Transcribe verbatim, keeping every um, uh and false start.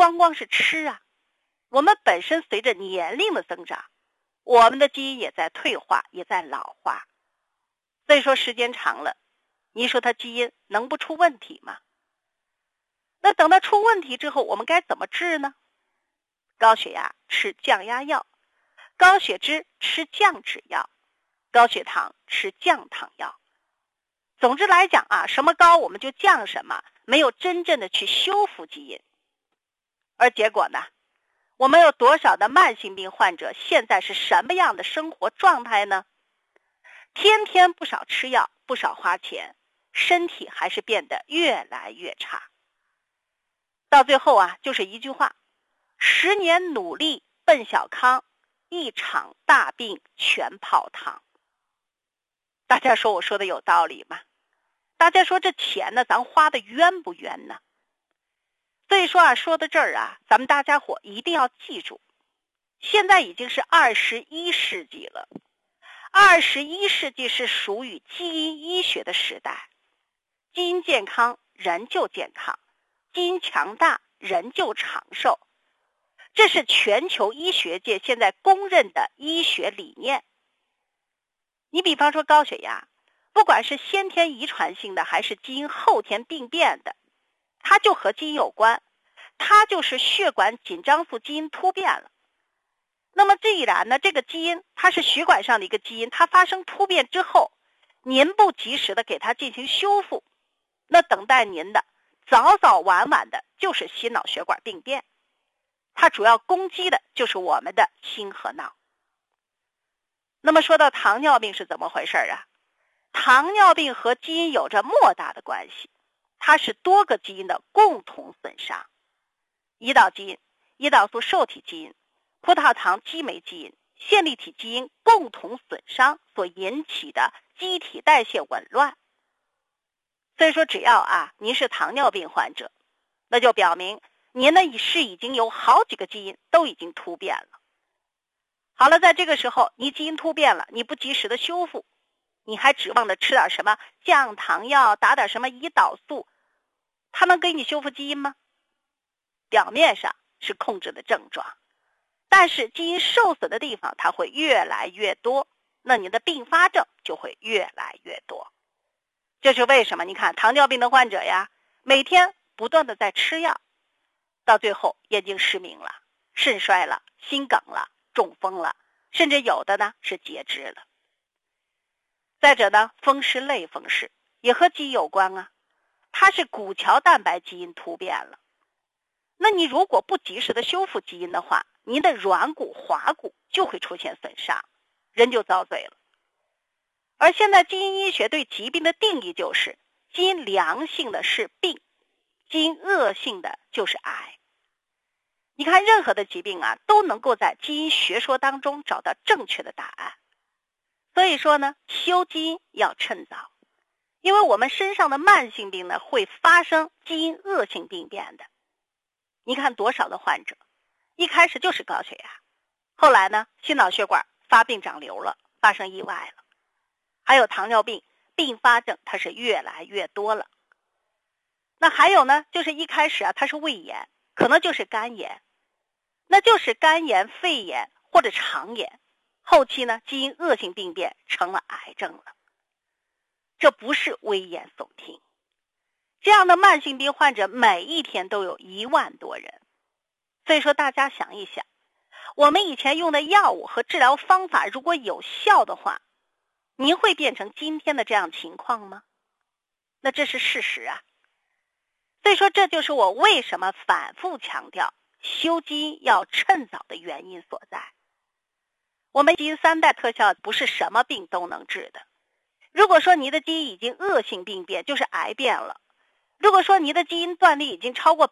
光光是吃啊，我们本身随着年龄的增长，我们的基因也在退化，也在老化。所以说时间长了，你说它基因能不出问题吗？那等到出问题之后，我们该怎么治呢？高血压吃降压药，高血脂吃降脂药，高血糖吃降糖药。总之来讲啊，什么高我们就降什么，没有真正的去修复基因。而结果呢，我们有多少的慢性病患者现在是什么样的生活状态呢？天天不少吃药，不少花钱，身体还是变得越来越差。到最后啊，就是一句话，十年努力奔小康，一场大病全泡汤。大家说我说的有道理吗？大家说这钱呢，咱花的冤不冤呢？所以说啊，说到这儿啊，咱们大家伙一定要记住，现在已经是二十一世纪了。二十一世纪是属于基因医学的时代，基因健康，人就健康；基因强大，人就长寿。这是全球医学界现在公认的医学理念。你比方说高血压，不管是先天遗传性的还是基因后天病变的，它就和基因有关，它就是血管紧张素基因突变了。那么既然呢，这个基因它是血管上的一个基因，它发生突变之后，您不及时的给它进行修复，那等待您的早早晚晚的就是心脑血管病变。它主要攻击的就是我们的心和脑。那么说到糖尿病是怎么回事啊？糖尿病和基因有着莫大的关系，它是多个基因的共同损伤。胰岛基因、胰岛素受体基因、葡萄糖激酶基因、线粒体基因共同损伤所引起的机体代谢紊乱。所以说只要啊您是糖尿病患者，那就表明您呢是已经有好几个基因都已经突变了。好了，在这个时候你基因突变了，你不及时的修复，你还指望着吃点什么降糖药，打点什么胰岛素，它能给你修复基因吗？表面上是控制的症状，但是基因受损的地方它会越来越多，那你的并发症就会越来越多。这是为什么？你看糖尿病的患者呀，每天不断的在吃药，到最后眼睛失明了，肾衰了，心梗了，中风了，甚至有的呢是截肢了。再者呢，风湿类风湿也和基因有关啊，它是骨桥蛋白基因突变了。那你如果不及时的修复基因的话，您的软骨滑骨就会出现损伤，人就遭罪了。而现在基因医学对疾病的定义就是基因良性的是病，基因恶性的就是癌。你看任何的疾病啊，都能够在基因学说当中找到正确的答案。所以说呢，修基因要趁早，因为我们身上的慢性病呢会发生基因恶性病变的。你看多少的患者一开始就是高血压，后来呢心脑血管发病长瘤了，发生意外了。还有糖尿病并发症它是越来越多了。那还有呢，就是一开始啊它是胃炎，可能就是肝炎，那就是肝炎、肺炎或者肠炎，后期呢基因恶性病变成了癌症了。这不是危言耸听，这样的慢性病患者每一天都有一万多人。所以说大家想一想，我们以前用的药物和治疗方法如果有效的话，您会变成今天的这样情况吗？那这是事实啊。所以说这就是我为什么反复强调修基因要趁早的原因所在。我们基因三代特效不是什么病都能治的。如果说你的基因已经恶性病变，就是癌变了，如果说你的基因断裂已经超过